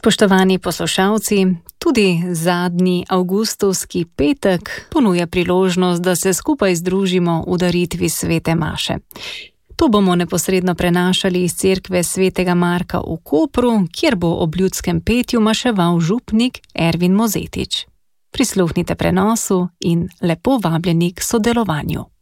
Spoštovani poslušalci, tudi zadnji avgustovski petek ponuja priložnost, da se skupaj združimo v daritvi svete maše. To bomo neposredno prenašali iz cerkve svetega Marka v Kopru, kjer bo ob ljudskem petju maševal župnik Ervin Mozetič. Prisluhnite prenosu in lepo vabljeni k sodelovanju.